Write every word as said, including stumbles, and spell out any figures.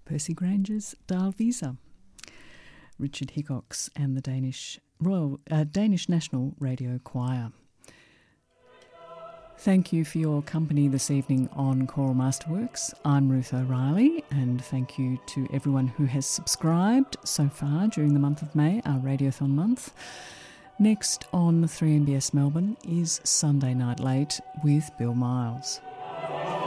Percy Granger's Dalvisa, Richard Hickox and the Danish Royal uh, Danish National Radio Choir. Thank you for your company this evening on Choral Masterworks. I'm Ruth O'Reilly, and thank you to everyone who has subscribed so far during the month of May, our Radiothon month. Next on three M B S Melbourne is Sunday Night Late with Bill Miles.